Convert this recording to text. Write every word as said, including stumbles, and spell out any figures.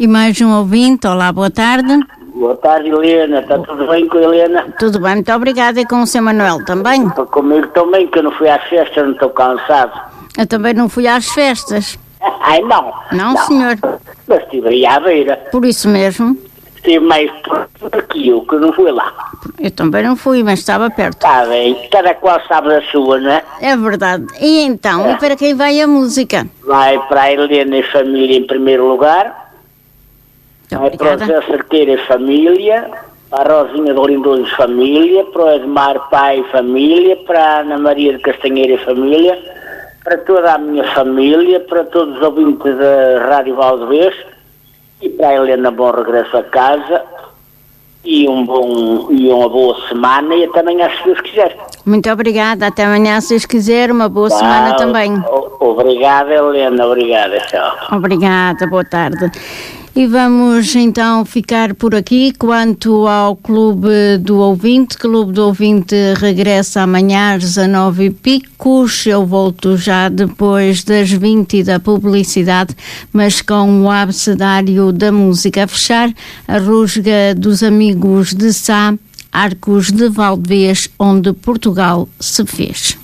E mais um ouvinte. Olá, boa tarde. Boa tarde, Helena. Está tudo bem com a Helena? Tudo bem, muito obrigada. E com o seu Manuel também? Comigo também, que eu não fui às festas, não estou cansado. Eu também não fui às festas. Ai, não. Não, senhor. Mas estive aí à beira. Por isso mesmo. Estive mais perto que eu, que não fui lá. Eu também não fui, mas estava perto. Está bem. Cada qual sabe da sua, não é? É verdade. E então, é. E para quem vai a música? Vai para a Helena e família em primeiro lugar. Vai para o José Cerqueira e família. Para a Rosinha de Lindoso e família. Para o Edmar Pai e família. Para a Ana Maria de Castanheira e família. Para toda a minha família. Para todos os ouvintes da Rádio Valdevez. E para a Helena, bom regresso a casa. E, um bom, e uma boa semana. E até amanhã, se Deus quiser. Muito obrigada. Até amanhã, se Deus quiser. Uma boa tá, semana também. Obrigada, Helena. Obrigada. Tchau. Obrigada. Boa tarde. E vamos então ficar por aqui quanto ao Clube do Ouvinte. Clube do Ouvinte regressa amanhã às dezanove e picos. Eu volto já depois das vinte da publicidade, mas com o abecedário da música a fechar, a rusga dos amigos de Sá, Arcos de Valdevez, onde Portugal se fez.